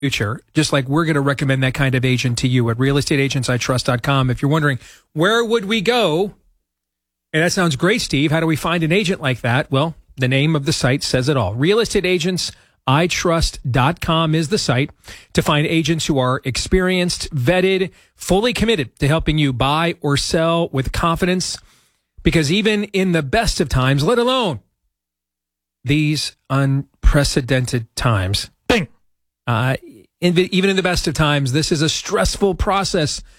future, just like we're going to recommend that kind of agent to you at realestateagentsitrust.com. If you're wondering, where would we go? And that sounds great, Steve. How do we find an agent like that? Well, the name of the site says it all. realestateagentsitrust.com is the site to find agents who are experienced, vetted, fully committed to helping you buy or sell with confidence. Because even in the best of times, let alone these unprecedented times, Bing. even in the best of times, this is a stressful process